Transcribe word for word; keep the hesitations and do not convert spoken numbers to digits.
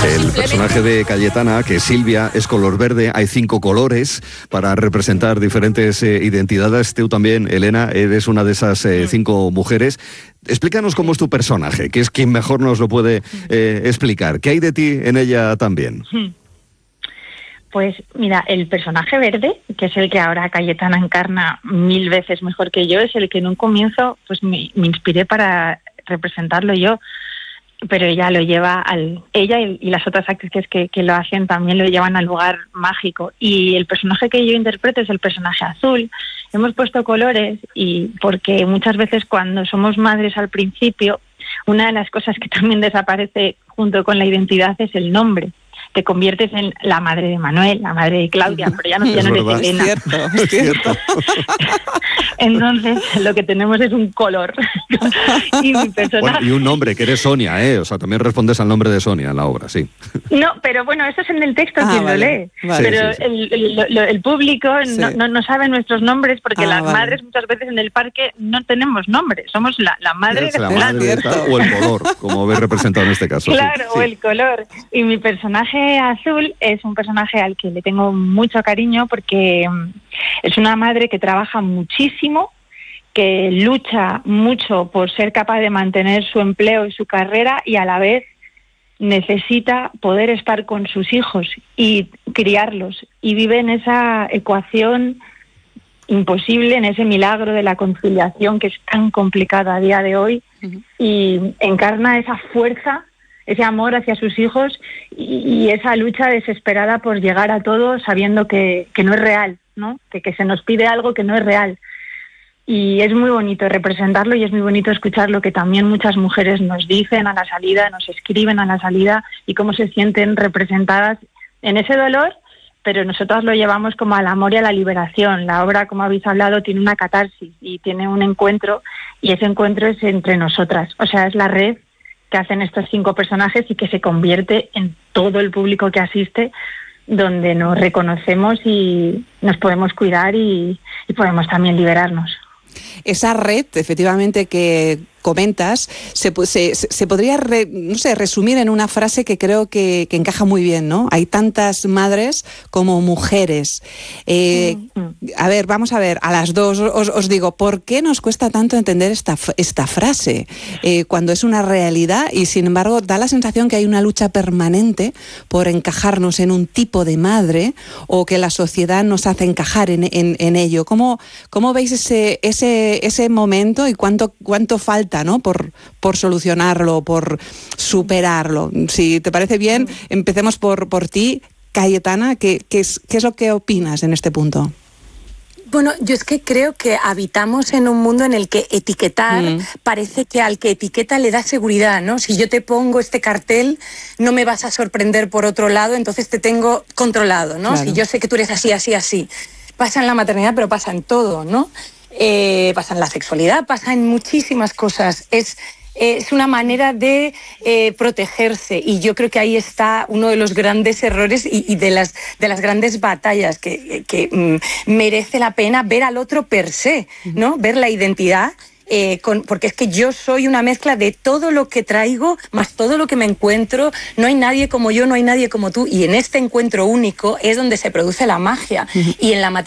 El personaje de Cayetana, que es Silvia, es color verde, hay cinco colores para representar diferentes eh, identidades. Tú también, Elena, eres una de esas eh, cinco mujeres. Explícanos cómo es tu personaje, que es quien mejor nos lo puede eh, explicar. ¿Qué hay de ti en ella también? Pues mira, el personaje verde, que es el que ahora Cayetana encarna mil veces mejor que yo, es el que en un comienzo pues me, me inspiré para representarlo yo, pero ella lo lleva al... Ella y, y las otras actrices que, que lo hacen también lo llevan al lugar mágico. Y el personaje que yo interpreto es el personaje azul. Hemos puesto colores y porque muchas veces cuando somos madres al principio, una de las cosas que también desaparece junto con la identidad es el nombre. Te conviertes en la madre de Manuel, la madre de Claudia, pero ya no, ya no eres Elena. Es cierto, es cierto. Entonces, lo que tenemos es un color. Y mi personaje... Bueno, y un nombre, que eres Sonia, ¿eh? O sea, también respondes al nombre de Sonia en la obra, sí. No, pero bueno, eso es en el texto Ah, quien vale, lo lee. vale. Pero Sí, sí, el, el, el público Sí. no, no, no sabe nuestros nombres porque Ah, las vale. madres muchas veces en el parque no tenemos nombre. Somos la, la madre Es de la fulano. madre de tal, o el color, como ves representado en este caso. Claro, sí, o sí. el color. Y mi personaje azul es un personaje al que le tengo mucho cariño porque mm, es una madre que trabaja muchísimo, que lucha mucho por ser capaz de mantener su empleo y su carrera y a la vez necesita poder estar con sus hijos y criarlos. Y vive en esa ecuación imposible, en ese milagro de la conciliación que es tan complicada a día de hoy. Uh-huh. Y encarna esa fuerza, ese amor hacia sus hijos y, y esa lucha desesperada por llegar a todo sabiendo que, que no es real, ¿no? Que, que se nos pide algo que no es real. Y es muy bonito representarlo y es muy bonito escuchar lo que también muchas mujeres nos dicen a la salida, nos escriben a la salida y cómo se sienten representadas en ese dolor, pero nosotros lo llevamos como al amor y a la liberación. La obra, como habéis hablado, tiene una catarsis y tiene un encuentro y ese encuentro es entre nosotras. O sea, es la red que hacen estos cinco personajes y que se convierte en todo el público que asiste, donde nos reconocemos y nos podemos cuidar y, y podemos también liberarnos. Esa red, efectivamente, que comentas, se, se, se podría re, no sé, resumir en una frase que creo que, que encaja muy bien, ¿no? Hay tantas madres como mujeres. Eh, mm-hmm. A ver, vamos a ver, a las dos os, os digo, ¿por qué nos cuesta tanto entender esta, esta frase? Eh, cuando es una realidad y, sin embargo, da la sensación que hay una lucha permanente por encajarnos en un tipo de madre o que la sociedad nos hace encajar en, en, en ello. ¿Cómo, cómo veis ese, ese, ese momento y cuánto, cuánto falta, ¿no? Por, por solucionarlo, por superarlo? Si te parece bien, empecemos por, por ti, Cayetana. ¿Qué, qué, es, ¿Qué es lo que opinas en este punto? Bueno, yo es que creo que habitamos en un mundo en el que etiquetar mm. parece que al que etiqueta le da seguridad, ¿no? Si yo te pongo este cartel, no me vas a sorprender por otro lado, entonces te tengo controlado, ¿no? Claro. Si yo sé que tú eres así, así, así. Pasa en la maternidad, pero pasa en todo, ¿no? Eh, pasa en la sexualidad, pasa en muchísimas cosas. Es, eh, es una manera de eh, protegerse y yo creo que ahí está uno de los grandes errores y, y de, las, de las grandes batallas que, que mm, merece la pena ver al otro per se, ¿no? Ver la identidad. Eh, con, porque es que yo soy una mezcla de todo lo que traigo más todo lo que me encuentro. No hay nadie como yo, no hay nadie como tú, y en este encuentro único es donde se produce la magia. Uh-huh. Y en la